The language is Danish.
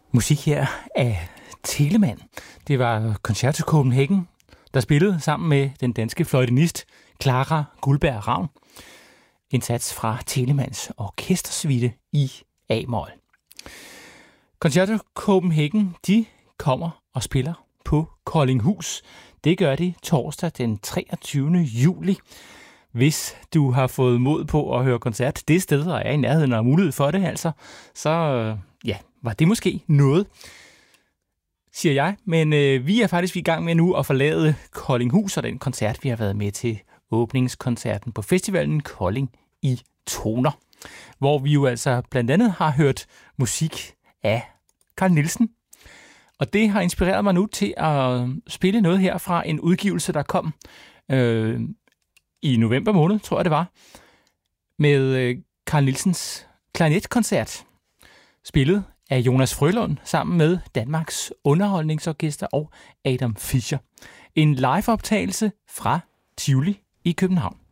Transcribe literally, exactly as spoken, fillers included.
Musik her af Telemann. Det var Concerto Copenhagen, der spillede sammen med den danske fløjtenist Clara Guldberg Ravn. En sats fra Telemanns orkestersuite i A-mol. Concerto Copenhagen, de kommer og spiller på Koldinghus. Det gør de torsdag den treogtyvende juli. Hvis du har fået mod på at høre koncert det sted, og er i nærheden og har mulighed for det, altså, så ja, var det måske noget, siger jeg. Men øh, vi er faktisk i gang med nu at forlade Koldinghus og den koncert, vi har været med til, åbningskoncerten på festivalen Kolding i Toner, hvor vi jo altså blandt andet har hørt musik af Carl Nielsen. Og det har inspireret mig nu til at spille noget her fra en udgivelse, der kom øh, i november måned, tror jeg det var, med øh, Carl Nielsens klarinetkoncert, spillet af Jonas Frølund sammen med Danmarks Underholdningsorkester og Adam Fischer. En liveoptagelse fra Tivoli i København.